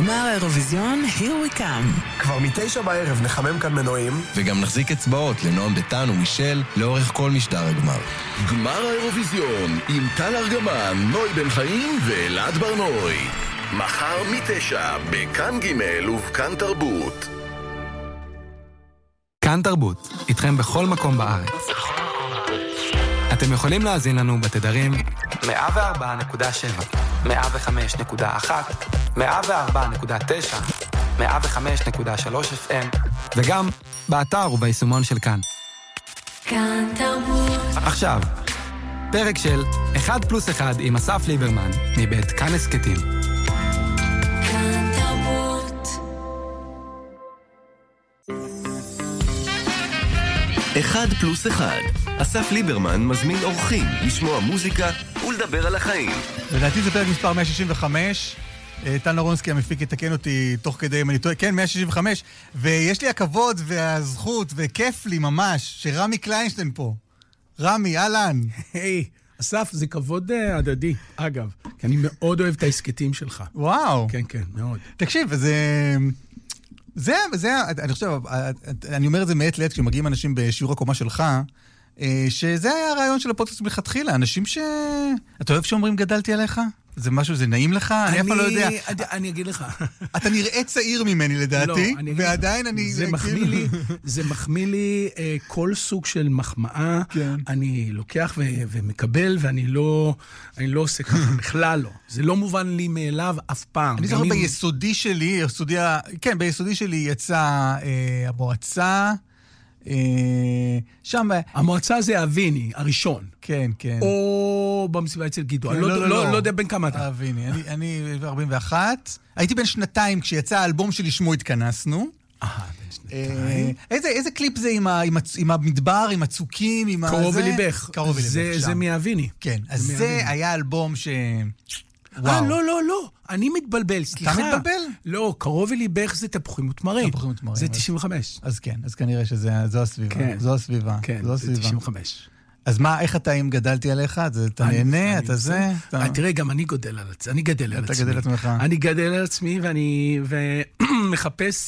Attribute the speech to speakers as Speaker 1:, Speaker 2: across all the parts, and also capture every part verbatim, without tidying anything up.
Speaker 1: גמר האירוויזיון, here we come.
Speaker 2: כבר מתשע בערב נחמם כאן מנועים.
Speaker 3: וגם נחזיק אצבעות לנועם ביטן ומישל לאורך כל משדר הגמר.
Speaker 4: גמר האירוויזיון עם טל ארגמן, נוי בן חיים ואלעד ברנוי. מחר מתשע בכאן ג' ובכאן תרבות.
Speaker 5: כאן תרבות, איתכם בכל מקום בארץ. אתם יכולים להאזין לנו בתדרים מאה וארבע נקודה שבע, מאה וחמש נקודה אחת, מאה וארבע נקודה תשע, מאה וחמש נקודה שלוש אף אם, וגם באתר וביישומון של כאן.
Speaker 6: כאן תרבות.
Speaker 5: עכשיו, פרק של אחד פלוס אחד עם אסף ליברמן, מבית כאן הסקטים.
Speaker 6: כאן תרבות.
Speaker 4: אחד פלוס אחד. אסף ליברמן מזמין אורחים לשמוע מוזיקה ולדבר על החיים.
Speaker 7: לדעתי זה פרק מספר מאה שישים וחמש. טל נורונסקי המפיק יתקן אותי תוך כדי אם אני טועה. כן, מאה שישים וחמש. ויש לי הכבוד והזכות וכיף לי ממש שרמי קליינשטיין פה. רמי, אהלן.
Speaker 8: היי, אסף, זה כבוד הדדי, אגב. כי אני מאוד אוהב את העסקתים שלך.
Speaker 7: וואו.
Speaker 8: כן, כן, מאוד.
Speaker 7: תקשיב, זה... זה, זה, אני חושב, אני אומר את זה מעט לעת כשמגיעים אנשים בשיעור הקומה שלך, שזה היה הרעיון של הפודקאסט מלכתחילה, אנשים ש... אתה אוהב שאומרים גדלתי עליך? זה משהו, זה נעים לך? אני אף פעם לא יודע.
Speaker 8: אני אגיד לך.
Speaker 7: אתה נראה צעיר ממני לדעתי, ועדיין אני...
Speaker 8: זה מחמיא לי, זה מחמיא לי כל סוג של מחמאה, אני לוקח ומקבל, ואני לא עושה ככה, בכלל לא. זה לא מובן לי מאליו אף פעם.
Speaker 7: אני זוכר ביסודי שלי, כן, ביסודי שלי יצא המועצה, שם...
Speaker 8: המועצה זה אביני, הראשון.
Speaker 7: כן, כן.
Speaker 8: או במסיבה אצל גידו. אני לא יודע בין כמה אתה.
Speaker 7: אביני, אני ארבעים ואחת. הייתי בן שנתיים כשיצא האלבום שלי שמו התכנסנו.
Speaker 8: אה, בן שנתיים.
Speaker 7: איזה קליפ זה עם המדבר, עם הצוקים, עם הזה?
Speaker 8: קרוב וליבך.
Speaker 7: קרוב וליבך, שם.
Speaker 8: זה מאביני.
Speaker 7: כן, אז זה היה אלבום ש...
Speaker 8: אה, לא, לא, לא. אני מתבלבל, סליחה.
Speaker 7: אתה מתבלבל?
Speaker 8: לא, קרוב וליבך זה תפוחים ותמרים.
Speaker 7: תפוחים ותמרים.
Speaker 8: זה תשעים וחמש.
Speaker 7: אז כן, אז כנראה שזו הסביבה. זו הסביבה.
Speaker 8: כן, זה תשעים וחמש.
Speaker 7: אז מה, איך אתה אם גדלתי עליך? אתה נהנה, אתה זה?
Speaker 8: תראה, גם אני גדל על עצמי. אני גדל על עצמי.
Speaker 7: אתה גדל על עצמך.
Speaker 8: אני גדל על עצמי, ואני מחפש...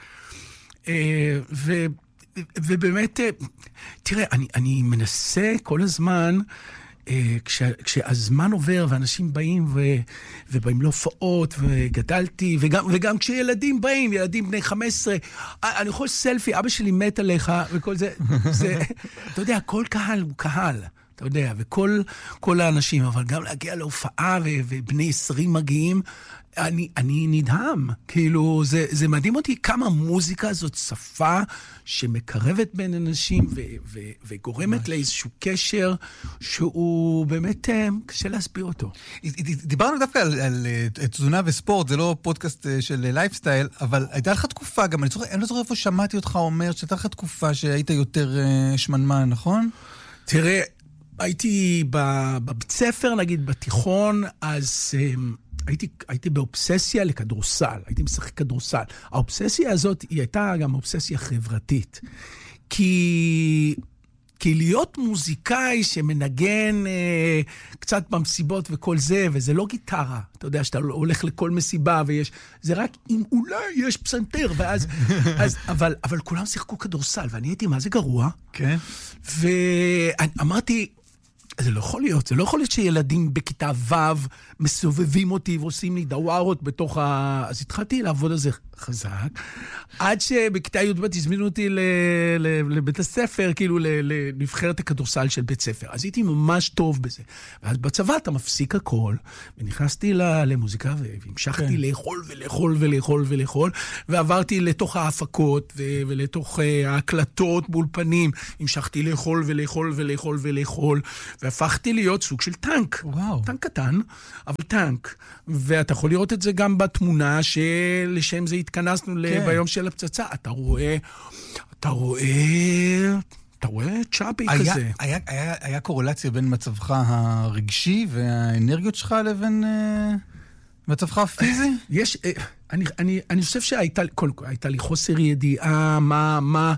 Speaker 8: ובאמת, תראה, אני מנסה כל הזמן... כש, כשהזמן עובר ואנשים באים ו, ובאים להופעות וגדלתי, וגם, וגם כשילדים באים, ילדים בני חמש עשרה, אני יכול סלפי, אבא שלי מת עליך, וכל זה, זה, אתה יודע, כל קהל הוא קהל, אתה יודע, וכל כל האנשים, אבל גם להגיע להופעה ו, ובני עשרים מגיעים, אני, אני נדהם, כאילו, זה, זה מדהים אותי כמה מוזיקה זאת שפה שמקרבת בין אנשים ו, ו, וגורמת לאיזשהו קשר שהוא באמת קשה להסביר אותו.
Speaker 7: דיברנו דווקא על, על תזונה וספורט, זה לא פודקאסט של לייפסטייל, אבל הייתה לך תקופה גם, אני, זוכר, אני לא זוכר איפה שמעתי אותך אומר שהייתה לך תקופה שהיית יותר שמנמן, נכון?
Speaker 8: תראה, הייתי בבית ספר, נגיד בתיכון, אז... הייתי, הייתי באובססיה לכדורסל, הייתי משחק כדורסל. האובססיה הזאת היא הייתה גם אובססיה חברתית. כי, כי להיות מוזיקאי שמנגן אה, קצת במסיבות וכל זה, וזה לא גיטרה. אתה יודע שאתה הולך לכל מסיבה ויש, זה רק אם אולי יש פסנתר, ואז, אז, אבל, אבל כולם שיחקו כדורסל, ואני הייתי מה זה גרוע.
Speaker 7: כן.
Speaker 8: ואמרתי, זה לא יכול להיות, זה לא יכול להיות שילדים בכיתה ו' מסובבים אותי ועושים לי דווארות בתוך ה... אז התחלתי לעבוד על זה חזק, עד שבכיתה י' ב' הזמינו אותי ל... ל... לבית הספר, כאילו לנבחרת הכדורסל של בית ספר. אז הייתי ממש טוב בזה. ואז בצבא אתה מפסיק הכל, ונכנסתי למוזיקה, והמשכתי כן. לאכול ולאכול ולאכול ולאכול, ועברתי לתוך ההפקות ו... ולתוך ההקלטות באולפנים, המשכתי לאכול ולאכול ולאכול ולאכול, והפכתי להיות סוג של טנק.
Speaker 7: וואו.
Speaker 8: טנק קטן, אבל טנק. ואתה יכול לראות את זה גם בתמונה שלשם זה התכנסנו כן. ביום של הפצצה. אתה רואה, אתה רואה, אתה רואה צ'אבי
Speaker 7: היה,
Speaker 8: כזה.
Speaker 7: היה, היה, היה קורלציה בין מצבך הרגשי והאנרגיות שלך לבין uh, מצבך הפיזי?
Speaker 8: יש, אני, אני, אני חושב שהייתה, קודם כל, הייתה לי חוסר ידיעה מה, מה,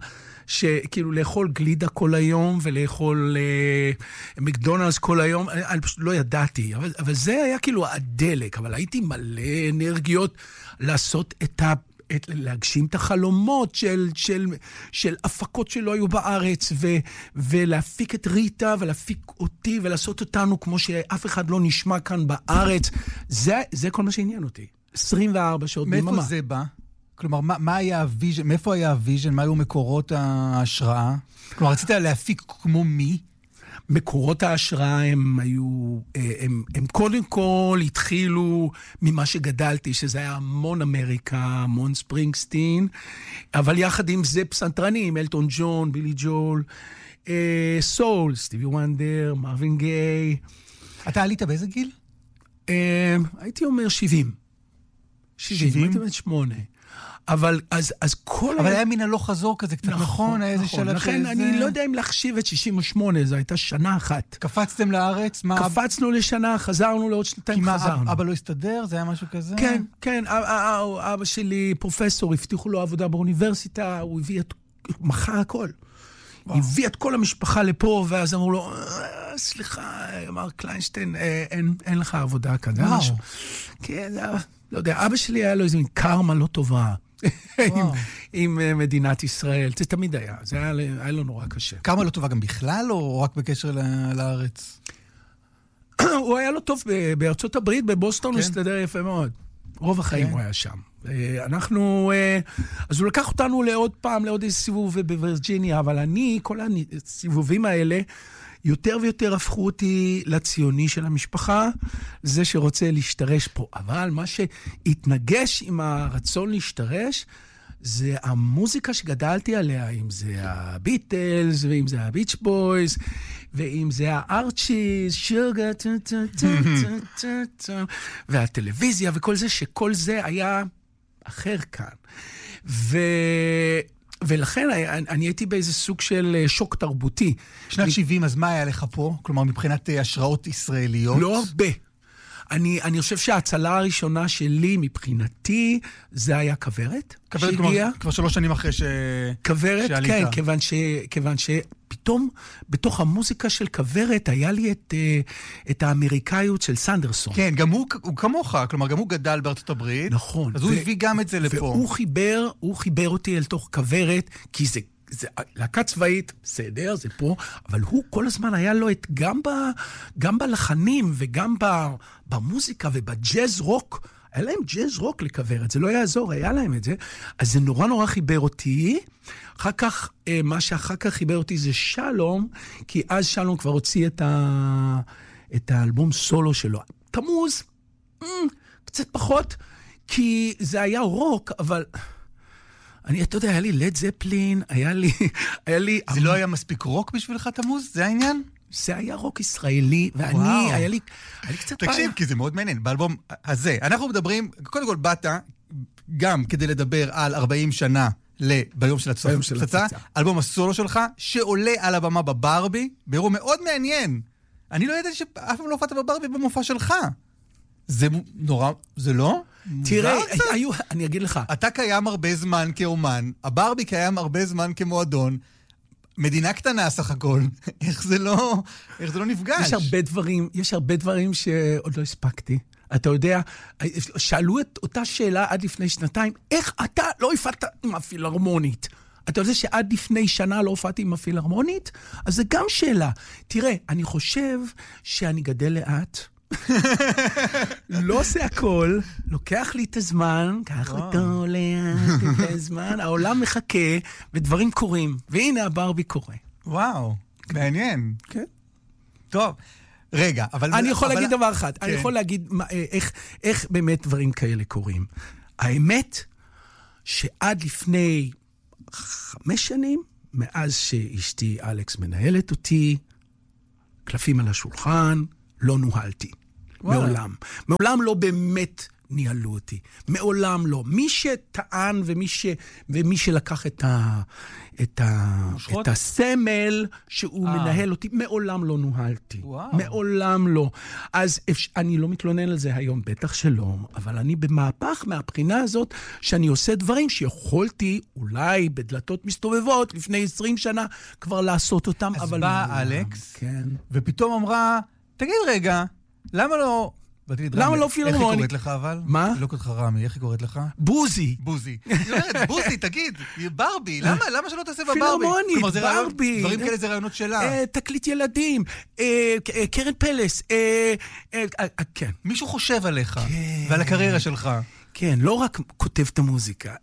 Speaker 8: שכאילו לאכול גלידה כל היום, ולאכול אה, מקדונלדס כל היום, אני, אני פשוט לא ידעתי, אבל, אבל זה היה כאילו הדלק, אבל הייתי מלא אנרגיות לעשות את ה... את, להגשים את החלומות של, של, של הפקות שלא היו בארץ, ו, ולהפיק את ריטה, ולהפיק אותי, ולעשות אותנו כמו שאף אחד לא נשמע כאן בארץ. זה, זה כל מה שעניין אותי. עשרים וארבע שעות ביממה.
Speaker 7: מאיפה זה בא? כלומר, מה, מה היה הוויז'ן? מאיפה היה הוויז'ן? מה היו מקורות ההשראה? כלומר, רצית להפיק כמו מי?
Speaker 8: מקורות ההשראה הם היו, הם, הם קודם כל התחילו ממה שגדלתי, שזה היה המון אמריקה, המון ספרינגסטין, אבל יחד עם זה פסנתרנים, אלטון ג'ון, בילי ג'ול, אה, סול, סטיבי וונדר, מרווין גיי.
Speaker 7: אתה עלית באיזה גיל?
Speaker 8: אה, הייתי אומר שבעים. שבעים? הייתי אומר שמונה. אבל אז, אז כל...
Speaker 7: אבל היה מן הלוך חזור כזה, קצת נכון, היה איזה שלב
Speaker 8: לכן
Speaker 7: שזה...
Speaker 8: אני לא יודע אם להחשיב את שישים ושמונה, זו הייתה שנה אחת.
Speaker 7: קפצתם לארץ? מה...
Speaker 8: קפצנו לשנה, חזרנו לעוד שנתיים, חזרנו.
Speaker 7: כי מה, אבא לא הסתדר? זה היה משהו כזה?
Speaker 8: כן, כן, אבא שלי פרופסור, הבטיחו לו עבודה באוניברסיטה, הוא הביא את... מחר הכל. הביא את כל המשפחה לפה, ואז אמרו לו, סליחה, אמר קליינשטיין, אין לך עבודה כזה.
Speaker 7: וואו.
Speaker 8: כן, לא יודע, אבא שלי היה לו איזו קרמה לא טובה. עם, עם מדינת ישראל. זה תמיד היה. זה היה, היה לו נורא קשה.
Speaker 7: כמה לא טובה גם בכלל, או רק בקשר לארץ?
Speaker 8: הוא היה לו טוב בארצות הברית, בבוסטון, הוא הסתדר יפה מאוד. רוב החיים הוא היה שם. אנחנו, אז הוא לקח אותנו לעוד פעם, לעוד איזה סיבוב בווירג'יניה, אבל אני, כל הסיבובים האלה, יותר ויותר הפכו אותי לציוני של המשפחה, זה שרוצה להשתרש פה. אבל מה שהתנגש עם הרצון להשתרש, זה המוזיקה שגדלתי עליה, אם זה הביטלס, ואם זה הביץ' בויז, ואם זה הארצ'יז, שוגה, והטלוויזיה, וכל זה, שכל זה היה אחר כאן. ו... ולכן אני הייתי באיזה סוג של שוק תרבותי.
Speaker 7: שנת שבעים, אז מה היה לך פה? כלומר, מבחינת השראות ישראליות?
Speaker 8: לא הרבה. אני, אני חושב שההצלה הראשונה שלי מבחינתי, זה היה כברת.
Speaker 7: כברת כבר, כבר שלוש שנים אחרי ש...
Speaker 8: כברת,
Speaker 7: שעלית.
Speaker 8: כן, כיוון, ש, כיוון שפתאום בתוך המוזיקה של כברת היה לי את, את האמריקאיות של סנדרסון.
Speaker 7: כן, גם הוא, הוא כמוך, כלומר, גם הוא גדל בארצות הברית.
Speaker 8: נכון.
Speaker 7: אז ו... הוא הביא גם את זה לפה.
Speaker 8: והוא חיבר, הוא חיבר אותי אל תוך כברת, כי זה... זה להקה צבאית, בסדר, זה פה, אבל הוא כל הזמן היה לו את, גם, ב, גם בלחנים וגם ב, במוזיקה ובג'אז רוק, היה להם ג'אז רוק לכברת, זה לא יעזור, היה להם את זה, אז זה נורא נורא חיבר אותי, אחר כך, מה שאחר כך חיבר אותי זה שלום, כי אז שלום כבר הוציא את, ה, את האלבום סולו שלו. תמוז, קצת פחות, כי זה היה רוק, אבל... אני, אתה יודע, היה לי לד זפלין, היה לי... היה לי
Speaker 7: זה לא היה מספיק רוק בשבילך, תמוז? זה העניין?
Speaker 8: זה היה רוק ישראלי, ואני, היה לי, היה לי קצת...
Speaker 7: תקשיב, כי זה מאוד מעניין, באלבום הזה. אנחנו מדברים, קודם כל באת, גם כדי לדבר על ארבעים שנה ביום של הצצה, אלבום הסולו שלך, שעולה על הבמה בברבי, באירוע מאוד מעניין. אני לא ידעתי שאף פעם לא הופעת בברבי במופע שלך. זה נורא, זה לא?
Speaker 8: תראה, היו, אני אגיד לך.
Speaker 7: אתה קיים הרבה זמן כאומן, הברבי קיים הרבה זמן כמועדון, מדינה קטנה סך הכל, איך זה לא, איך זה לא נפגש?
Speaker 8: יש הרבה דברים, יש הרבה דברים שעוד לא הספקתי. אתה יודע, שאלו את אותה שאלה עד לפני שנתיים, איך אתה לא הופעת עם הפילהרמונית? אתה יודע שעד לפני שנה לא הופעתי עם הפילהרמונית? אז זה גם שאלה. תראה, אני חושב שאני גדל לאט, לא עושה הכל, לוקח לי את הזמן, קח אותו לאט את הזמן, העולם מחכה ודברים קורים, והנה הברבי קורה.
Speaker 7: וואו, מעניין.
Speaker 8: כן.
Speaker 7: טוב, רגע, אבל...
Speaker 8: אני יכול להגיד דבר אחד, אני יכול להגיד איך באמת דברים כאלה קורים. האמת שעד לפני חמש שנים, מאז שאשתי אלכס מנהלת אותי, קלפים על השולחן, לא נוהלתי. מעולם. מעולם לא באמת ניהלו אותי. מעולם לא. מי שטען ומי, ש, ומי שלקח את, ה, את, ה, את הסמל שהוא אה. מנהל אותי, מעולם לא נוהלתי. וואו. מעולם לא. אז אני לא מתלונן על זה היום, בטח שלא, אבל אני במהפך מהבחינה הזאת, שאני עושה דברים שיכולתי אולי בדלתות מסתובבות לפני עשרים שנה כבר לעשות אותם,
Speaker 7: אז
Speaker 8: אבל...
Speaker 7: אז בא אלכס,
Speaker 8: כן.
Speaker 7: ופתאום אמרה, תגיד רגע, למה לא...
Speaker 8: למה לא פילהרמונית?
Speaker 7: איך היא קוראת לך אבל?
Speaker 8: מה?
Speaker 7: היא לא קוראת לך רמי, איך היא קוראת לך?
Speaker 8: בוזי.
Speaker 7: בוזי. היא אומרת, בוזי, תגיד, היא ברבי, למה שלא תעשה בברבי?
Speaker 8: פילהרמונית, ברבי.
Speaker 7: דברים כאלה זה רעיונות שלה.
Speaker 8: תקליט ילדים, קרן פלס, כן.
Speaker 7: מישהו חושב עליך, ועל הקריירה שלך.
Speaker 8: כן, לא רק כותב את המוזיקה,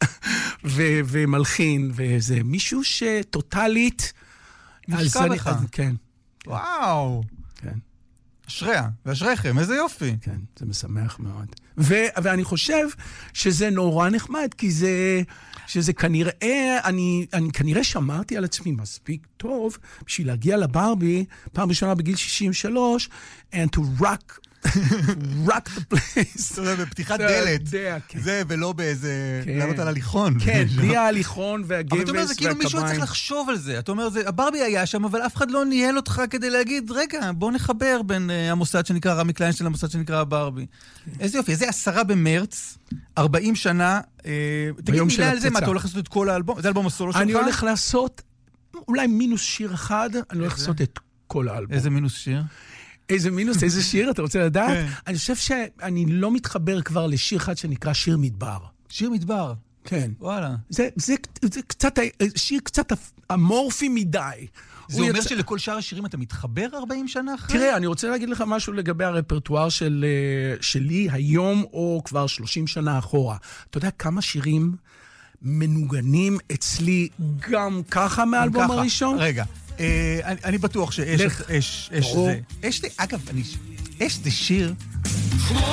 Speaker 8: ומלחין, וזה מישהו שטוטלית...
Speaker 7: משקע בך.
Speaker 8: כן.
Speaker 7: וואו.
Speaker 8: כן.
Speaker 7: אשריה, ואשריכם, איזה יופי.
Speaker 8: כן, זה משמח מאוד. ו- ואני חושב שזה נורא נחמד, כי זה, שזה כנראה, אני, אני כנראה שמרתי על עצמי מספיק טוב, בשביל להגיע לברבי, פעם ראשונה בגיל שישים ושלוש, and to rock, rock the place.
Speaker 7: זאת אומרת, בפתיחת דלת. זה, ולא באיזה, לעלות על הליכון.
Speaker 8: כן, בלי ההליכון והגבס והקביים.
Speaker 7: אבל אתה אומר, זה כאילו מישהו צריך לחשוב על זה. אתה אומר, הברבי היה שם, אבל אף אחד לא ניהל אותך כדי להגיד, רגע, בוא נחבר בין המוסד שנקרא רמי קליינשטיין למוסד שנקרא הברבי. איזה יופי, זה עשרה במרץ, ארבעים שנה. תגיד מילה על זה, מה, אתה הולך לעשות את כל האלבום? זה אלבום הסולו שלך?
Speaker 8: אני הולך לעשות, אולי מינוס שיר אחד, אני הולך לעשות את כל האלבום.
Speaker 7: איזה מינוס שיר?
Speaker 8: איזה מינוס, איזה שיר, אתה רוצה לדעת? אני חושב שאני לא מתחבר כבר לשיר אחד שנקרא שיר מדבר.
Speaker 7: שיר מדבר?
Speaker 8: כן.
Speaker 7: וואלה.
Speaker 8: זה, זה, זה קצת, שיר קצת אמורפי מדי.
Speaker 7: זה אומר שלכל שאר השירים אתה מתחבר ארבעים שנה אחרי?
Speaker 8: תראה, אני רוצה להגיד לך משהו לגבי הרפרטואר של, שלי היום או כבר שלושים שנה אחורה. אתה יודע כמה שירים מנוגנים אצלי גם ככה מהאלבום הראשון?
Speaker 7: רגע. אני בטוח שאש זה. אש זה, אגב, אש זה שיר